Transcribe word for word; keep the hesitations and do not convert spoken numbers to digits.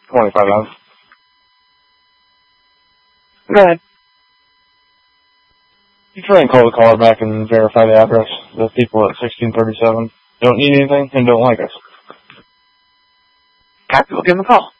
twenty-five dollars. Go ahead. You try and call the caller back and verify the address. The people at sixteen thirty-seven don't need anything and don't like us. Copy, we'll give them a call.